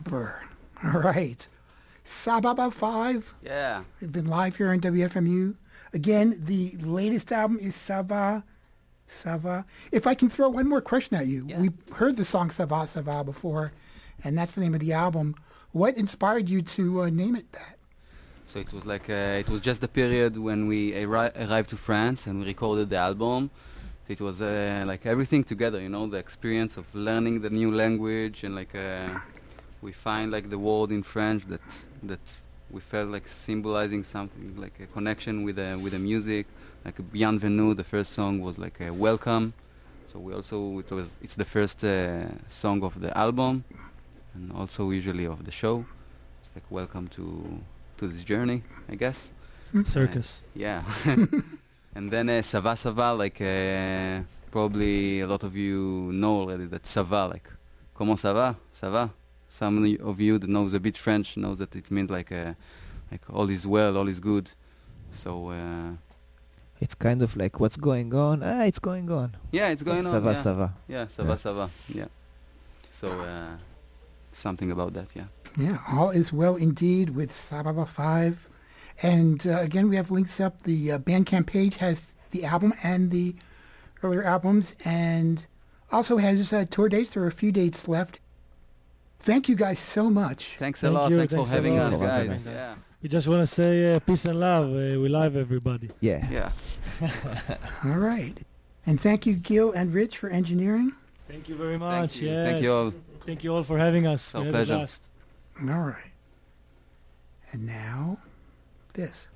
Super. All right. Sababa 5. Yeah. We've been live here on WFMU. Again, the latest album is Sava. If I can throw one more question at you. Yeah. We heard the song Sava before, and that's the name of the album. What inspired you to name it that? So it was like it was just the period when we arrived to France and we recorded the album. It was like everything together, you know, the experience of learning the new language and like we find like the word in French that we felt like symbolizing something like a connection with the music. Like Bienvenue, the first song was like a welcome. So we also it's the first song of the album and also usually of the show. It's like welcome to this journey, I guess. Circus. Yeah. And then Sava, like probably a lot of you know already that Sava, like comment ça va? Ça va? Some of you that knows a bit French knows that it means like all is well, all is good. So it's kind of like what's going on? It's going on. Yeah, it's going on. Ça Yeah. va. Yeah, ça va. Yeah. So something about that, yeah. Yeah, all is well indeed with Sababa 5. And again, we have links up. The Bandcamp page has the album and the earlier albums, and also has tour dates. There are a few dates left. Thank you guys so much. Thanks Thank a lot. you, Thanks for thanks a having lot. us, Thank you. guys. Yeah. We just want to say peace and love. We love everybody. Yeah. Yeah. All right. And thank you, Gil and Rich, for engineering. Thank you very much. you. Yes. Thank you all. Thank you all for having us. Our We had a pleasure. blast. All right. And now, this.